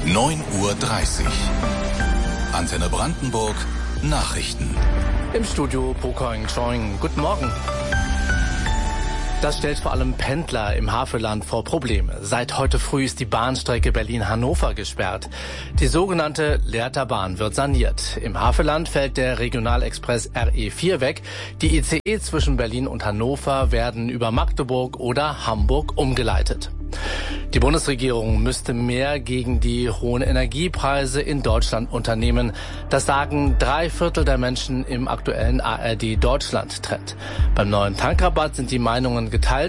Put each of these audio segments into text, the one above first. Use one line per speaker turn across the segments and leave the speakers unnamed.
9:30 Uhr. Antenne Brandenburg, Nachrichten.
Im Studio Pokoing Choing. Guten Morgen. Das stellt vor allem Pendler im Havelland vor Probleme. Seit heute früh ist die Bahnstrecke Berlin-Hannover gesperrt. Die sogenannte Lehrter Bahn wird saniert. Im Havelland fällt der Regionalexpress RE4 weg. Die ICE zwischen Berlin und Hannover werden über Magdeburg oder Hamburg umgeleitet. Die Bundesregierung müsste mehr gegen die hohen Energiepreise in Deutschland unternehmen. Das sagen 3/4 der Menschen im aktuellen ARD-Deutschland-Trend. Beim neuen Tankrabatt sind die Meinungen geteilt.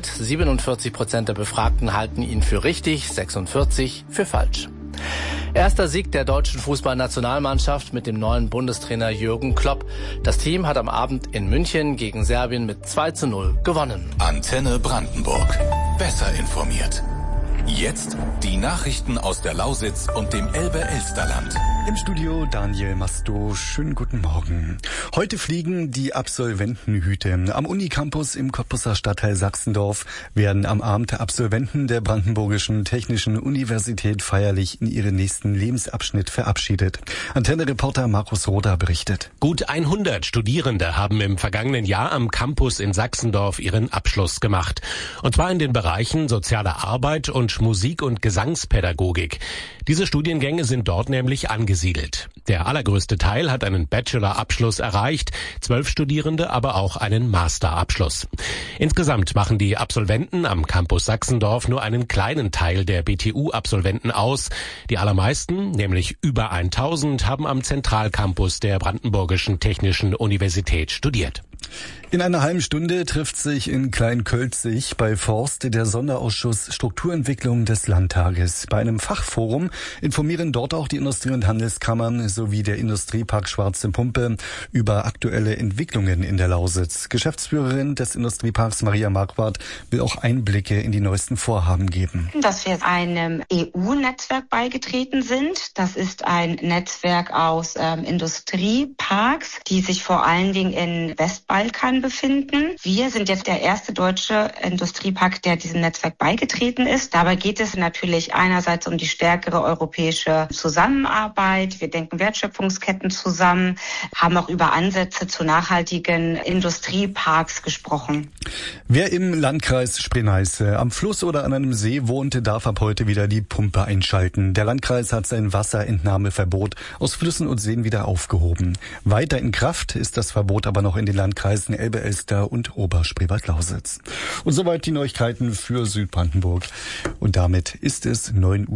47% der Befragten halten ihn für richtig, 46% für falsch. Erster Sieg der deutschen Fußballnationalmannschaft mit dem neuen Bundestrainer Jürgen Klopp. Das Team hat am Abend in München gegen Serbien mit 2:0 gewonnen.
Antenne Brandenburg. Besser informiert. Jetzt die Nachrichten aus der Lausitz und dem Elbe-Elsterland.
Im Studio Daniel Masto. Schönen guten Morgen. Heute fliegen die Absolventenhüte. Am Unicampus im Cottbuser Stadtteil Sachsendorf werden am Abend Absolventen der Brandenburgischen Technischen Universität feierlich in ihren nächsten Lebensabschnitt verabschiedet. Antenne-Reporter Markus Roda berichtet.
Gut 100 Studierende haben im vergangenen Jahr am Campus in Sachsendorf ihren Abschluss gemacht. Und zwar in den Bereichen soziale Arbeit und Musik- und Gesangspädagogik. Diese Studiengänge sind dort nämlich angesiedelt. Der allergrößte Teil hat einen Bachelor-Abschluss erreicht, 12 Studierende aber auch einen Master-Abschluss. Insgesamt machen die Absolventen am Campus Sachsendorf nur einen kleinen Teil der BTU-Absolventen aus. Die allermeisten, nämlich über 1000, haben am Zentralcampus der Brandenburgischen Technischen Universität studiert.
In einer halben Stunde trifft sich in Kleinkölzig bei Forst der Sonderausschuss Strukturentwicklung des Landtages. Bei einem Fachforum informieren dort auch die Industrie- und Handelskammern sowie der Industriepark Schwarze Pumpe über aktuelle Entwicklungen in der Lausitz. Geschäftsführerin des Industrieparks Maria Marquardt will auch Einblicke in die neuesten Vorhaben geben.
Dass wir einem EU-Netzwerk beigetreten sind. Das ist ein Netzwerk aus Industrieparks, die sich vor allen Dingen in Westbalkan befinden. Wir sind jetzt der erste deutsche Industriepark, der diesem Netzwerk beigetreten ist. Dabei geht es natürlich einerseits um die stärkere europäische Zusammenarbeit. Wir denken Wertschöpfungsketten zusammen, haben auch über Ansätze zu nachhaltigen Industrieparks gesprochen.
Wer im Landkreis Spree-Neiße am Fluss oder an einem See wohnt, darf ab heute wieder die Pumpe einschalten. Der Landkreis hat sein Wasserentnahmeverbot aus Flüssen und Seen wieder aufgehoben. Weiter in Kraft ist das Verbot aber noch in den Landkreisen Elbe-Elster und Oberspreewald-Lausitz. Und soweit die Neuigkeiten für Südbrandenburg. Und damit ist es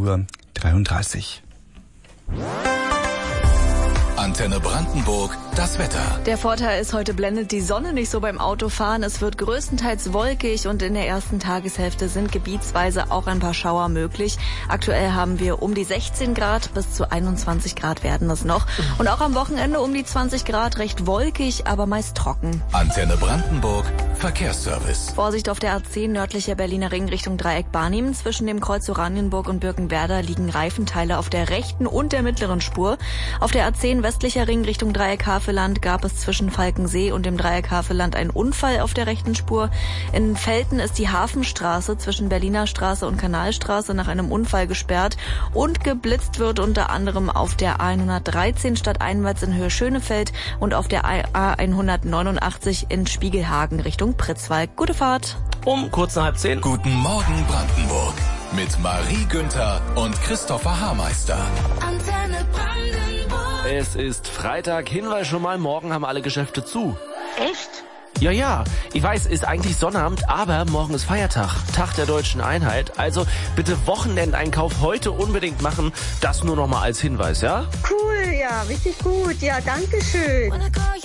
9:33 Uhr.
Antenne Brandenburg, das Wetter.
Der Vorteil ist, heute blendet die Sonne nicht so beim Autofahren. Es wird größtenteils wolkig und in der ersten Tageshälfte sind gebietsweise auch ein paar Schauer möglich. Aktuell haben wir um die 16 Grad, bis zu 21 Grad werden es noch. Und auch am Wochenende um die 20 Grad, recht wolkig, aber meist trocken.
Antenne Brandenburg, Verkehrsservice.
Vorsicht auf der A10 nördlicher Berliner Ring Richtung Dreieck Barnim. Zwischen dem Kreuz Oranienburg und Birkenwerder liegen Reifenteile auf der rechten und der mittleren Spur. Auf der A10 westlicher Ring Richtung Dreieck Havelland gab es zwischen Falkensee und dem Dreieck Havelland einen Unfall auf der rechten Spur. In Velten ist die Hafenstraße zwischen Berliner Straße und Kanalstraße nach einem Unfall gesperrt und geblitzt wird unter anderem auf der A113 stadteinwärts in Höhe Schönefeld und auf der A189 in Spiegelhagen Richtung Pritzwalk. Gute Fahrt.
Um kurz nach 9:30.
Guten Morgen Brandenburg. Mit Marie Günther und Christopher Haarmeister.
Antenne Brandenburg.
Es ist Freitag. Hinweis schon mal, morgen haben alle Geschäfte zu.
Echt?
Ja, ich weiß, ist eigentlich Sonnabend, aber morgen ist Feiertag, Tag der Deutschen Einheit. Also bitte Wochenendeinkauf heute unbedingt machen. Das nur noch mal als Hinweis, ja?
Cool, ja, richtig gut. Ja, danke schön.